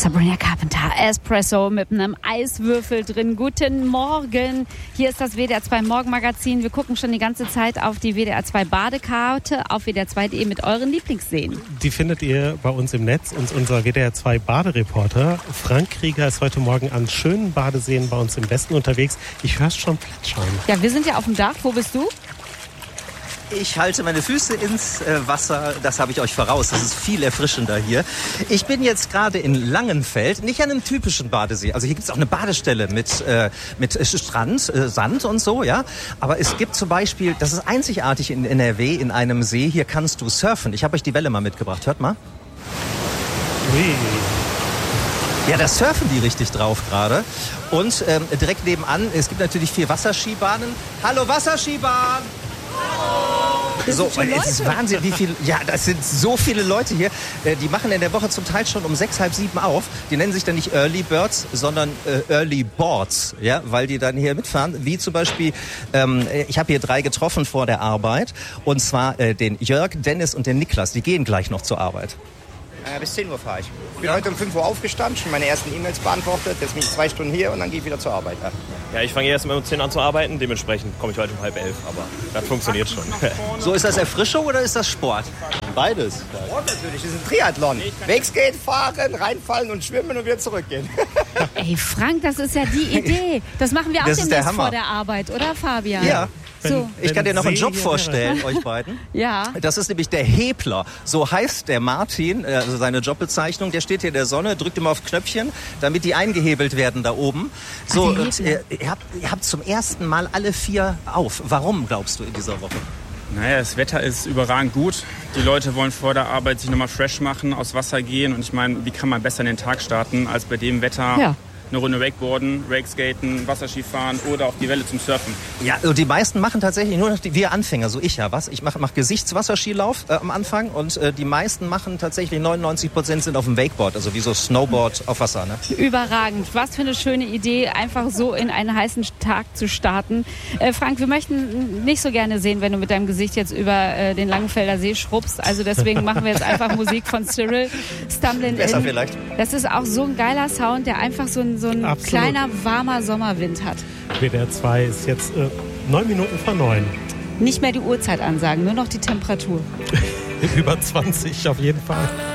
Sabrina Carpenter, Espresso mit einem Eiswürfel drin. Guten Morgen. Hier ist das WDR 2 Morgenmagazin. Wir gucken schon die ganze Zeit auf die WDR 2 Badekarte auf WDR2.de mit euren Lieblingsseen. Die findet ihr bei uns im Netz. Und unser WDR 2 Badereporter Frank Krieger ist heute Morgen an schönen Badeseen bei uns im Westen unterwegs. Ich höre es schon plätschern. Ja, wir sind ja auf dem Dach. Wo bist du? Ich halte meine Füße ins Wasser, das habe ich euch voraus. Das ist viel erfrischender hier. Ich bin jetzt gerade in Langenfeld, nicht an einem typischen Badesee. Also hier gibt es auch eine Badestelle mit Strand, Sand und so, ja. Aber es gibt zum Beispiel, das ist einzigartig in NRW, in einem See, hier kannst du surfen. Ich habe euch die Welle mal mitgebracht, hört mal. Ui. Ja, da surfen die richtig drauf gerade. Und direkt nebenan, es gibt natürlich 4 Wasserskibahnen. Hallo Wasserskibahn! So, es ist Wahnsinn, wie viel. Ja, das sind so viele Leute hier. Die machen in der Woche zum Teil schon um 6, halb 7 auf. Die nennen sich dann nicht Early Birds, sondern Early Boards, ja, weil die dann hier mitfahren. Wie zum Beispiel, ich habe hier 3 getroffen vor der Arbeit. Und zwar den Jörg, Dennis und den Niklas. Die gehen gleich noch zur Arbeit. Bis 10 Uhr fahre ich. Ich bin heute um 5 Uhr aufgestanden, schon meine ersten E-Mails beantwortet. Jetzt bin ich 2 Stunden hier und dann gehe ich wieder zur Arbeit. Ja, ich fange erst mal um 10 an zu arbeiten. Dementsprechend komme ich heute um halb 11. Aber das funktioniert schon. So, ist das Erfrischung oder ist das Sport? Beides. Sport natürlich, das ist ein Triathlon. Wegsgehen, fahren, reinfallen und schwimmen und wieder zurückgehen. Ey, Frank, das ist ja die Idee. Das machen wir auch demnächst vor der Arbeit, oder Fabian? Ja. So. Ich kann dir noch einen Job vorstellen, euch beiden. Ja. Das ist nämlich der Hebler. So heißt der Martin, also seine Jobbezeichnung. Der steht hier in der Sonne, drückt immer auf Knöpfchen, damit die eingehebelt werden da oben. So, und ihr habt zum ersten Mal alle 4 auf. Warum, glaubst du, in dieser Woche? Naja, das Wetter ist überragend gut. Die Leute wollen vor der Arbeit sich nochmal fresh machen, aufs Wasser gehen. Und ich meine, wie kann man besser in den Tag starten, als bei dem Wetter? Ja. Eine Runde Wakeboarden, Wakeskaten, Wasserskifahren oder auf die Welle zum Surfen. Ja, also die meisten machen tatsächlich nur noch wir Anfänger, so ich ja was. Ich mache Gesichtswasserskilauf am Anfang und die meisten machen tatsächlich 99% sind auf dem Wakeboard, also wie so Snowboard auf Wasser. Ne? Überragend. Was für eine schöne Idee, einfach so in einen heißen Tag zu starten. Frank, wir möchten nicht so gerne sehen, wenn du mit deinem Gesicht jetzt über den Langenfelder See schrubbst. Also deswegen machen wir jetzt einfach Musik von Cyril, Stumbling Besser In. Vielleicht. Das ist auch so ein geiler Sound, der einfach so ein kleiner, warmer Sommerwind hat. WDR 2 ist jetzt 9 Minuten vor 9. Nicht mehr die Uhrzeit ansagen, nur noch die Temperatur. Über 20 auf jeden Fall.